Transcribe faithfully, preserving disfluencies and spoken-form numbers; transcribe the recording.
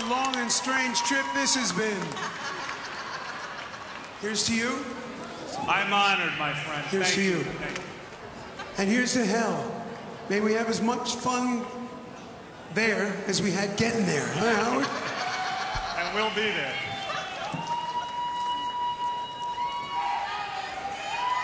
long and strange trip this has been. Here's to you. I'm honored, my friend. Here's Thank to you. you. Thank you. And here's to hell. May we have as much fun there as we had getting there. Huh, Howard? And we'll be there.